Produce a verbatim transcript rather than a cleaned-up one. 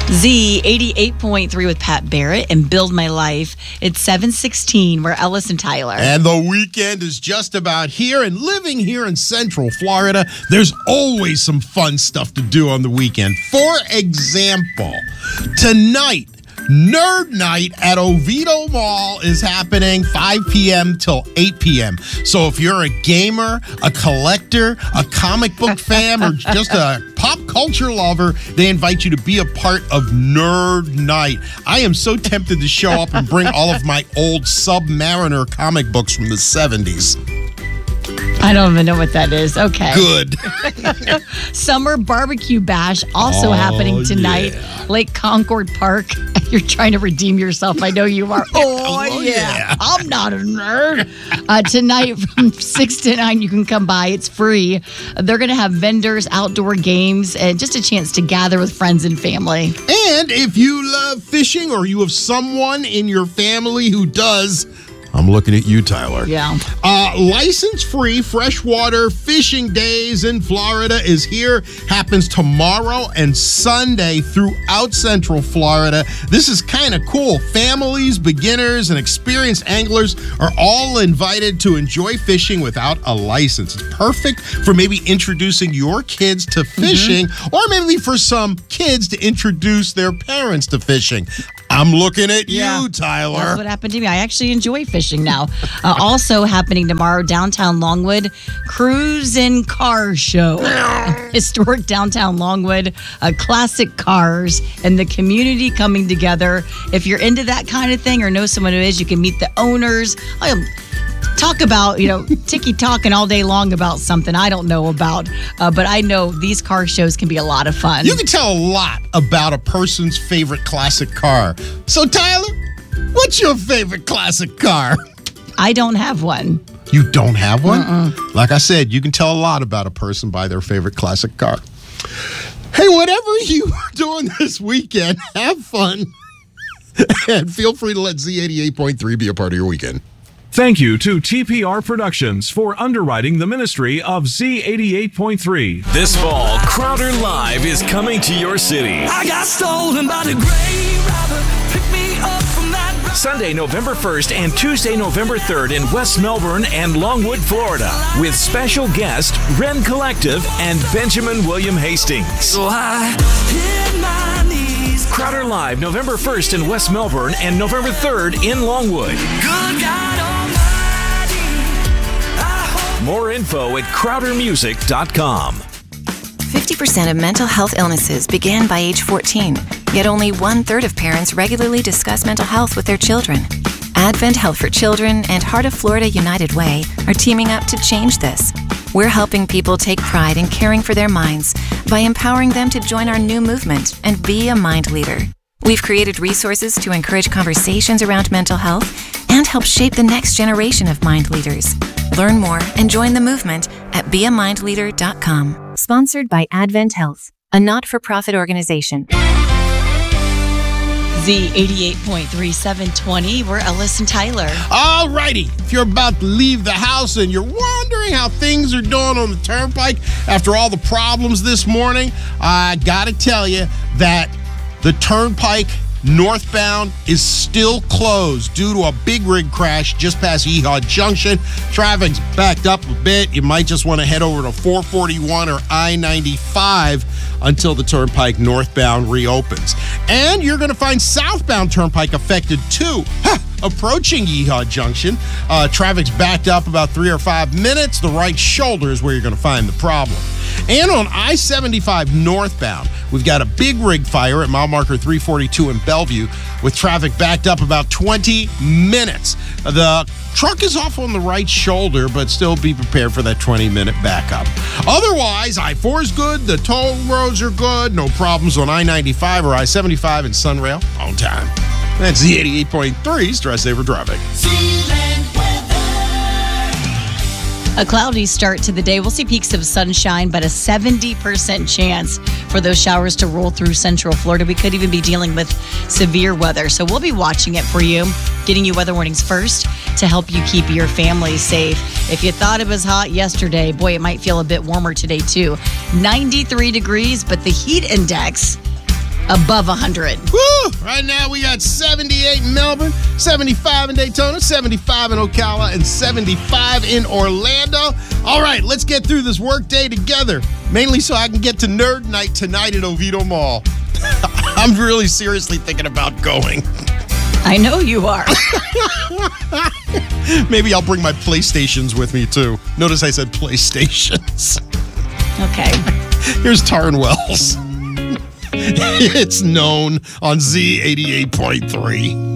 Z eighty-eight point three with Pat Barrett and Build My Life. It's seven sixteen. We're Ellis and Tyler. And the weekend is just about here. And living here in Central Florida, there's always some fun stuff to do on the weekend. For example, tonight, Nerd Night at Oviedo Mall is happening five p.m. till eight p.m. So if you're a gamer, a collector, a comic book fan, or just a pop culture lover, they invite you to be a part of Nerd Night. I am so tempted to show up and bring all of my old Submariner comic books from the seventies. I don't even know what that is. Okay. Good. Summer Barbecue Bash also Oh, happening tonight. yeah. Lake Concord Park. You're trying to redeem yourself. I know you are. Oh, Oh, yeah. yeah. I'm not a nerd. Uh, tonight from six to nine, you can come by. It's free. They're going to have vendors, outdoor games, and just a chance to gather with friends and family. And if you love fishing or you have someone in your family who does, I'm looking at you, Tyler. Yeah. Uh, license-free freshwater fishing days in Florida is here. Happens tomorrow and Sunday throughout Central Florida. This is kind of cool. Families, beginners, and experienced anglers are all invited to enjoy fishing without a license. It's perfect for maybe introducing your kids to fishing, or maybe for some kids to introduce their parents to fishing. I'm looking at Yeah. you, Tyler. That's what happened to me. I actually enjoy fishing now. Uh, also happening tomorrow, downtown Longwood, Cruise and Car Show. Historic downtown Longwood, uh, classic cars, and the community coming together. If you're into that kind of thing or know someone who is, you can meet the owners. Um, Talk about, you know, ticky-talking all day long about something I don't know about. Uh, but I know these car shows can be a lot of fun. You can tell a lot about a person's favorite classic car. So, Tyler, what's your favorite classic car? I don't have one. You don't have one? Uh-uh. Like I said, you can tell a lot about a person by their favorite classic car. Hey, whatever you are doing this weekend, have fun. And feel free to let Z eighty-eight point three be a part of your weekend. Thank you to T P R Productions for underwriting the ministry of Z eighty-eight point three. This fall, Crowder Live is coming to your city. I got stolen by the grave robber. Pick me up from that road. Sunday, November first and Tuesday, November third in West Melbourne and Longwood, Florida, with special guest Ren Collective and Benjamin William Hastings. So I hit my knees. Crowder Live, November first in West Melbourne and November third in Longwood. Good God Almighty. I hope More info at crowder music dot com. fifty percent of mental health illnesses begin by age fourteen, yet only one-third of parents regularly discuss mental health with their children. Advent Health for Children and Heart of Florida United Way are teaming up to change this. We're helping people take pride in caring for their minds by empowering them to join our new movement and be a mind leader. We've created resources to encourage conversations around mental health and help shape the next generation of mind leaders. Learn more and join the movement at be a mind leader dot com. Sponsored by Advent Health, a not-for-profit organization. Z eighty-eight point three, seven twenty. We're Ellis and Tyler. All righty. If you're about to leave the house and you're wondering how things are doing on the turnpike after all the problems this morning, I got to tell you that the turnpike northbound is still closed due to a big rig crash just past Yeehaw Junction. Traffic's backed up a bit. You might just want to head over to four forty-one or I ninety-five until the turnpike northbound reopens. And you're going to find southbound turnpike affected too. Huh. Approaching Yeehaw Junction, uh, traffic's backed up about three or five minutes. The right shoulder is where you're going to find the problem. And on I seventy-five northbound, we've got a big rig fire at mile marker three forty-two in Bellevue with traffic backed up about twenty minutes. The truck is off on the right shoulder, but still be prepared for that twenty minute backup. Otherwise, I four is good. The toll roads are good. No problems on I ninety-five or I seventy-five and Sunrail on time. That's Z eighty-eight point three Stress Saver Traffic. A cloudy start to the day. We'll see peaks of sunshine, but a seventy percent chance for those showers to roll through Central Florida. We could even be dealing with severe weather. So we'll be watching it for you, getting you weather warnings first to help you keep your family safe. If you thought it was hot yesterday, boy, it might feel a bit warmer today too. ninety-three degrees, but the heat index above one hundred. Woo! Right now we got seventy-eight in Melbourne, seventy-five in Daytona, seventy-five in Ocala, and seventy-five in Orlando. All right, let's get through this workday together, mainly so I can get to Nerd Night tonight at Oviedo Mall. I'm really seriously thinking about going. I know you are. Maybe I'll bring my PlayStations with me, too. Notice I said PlayStations. Okay. Here's Taryn Wells. It's known on Z eighty-eight point three.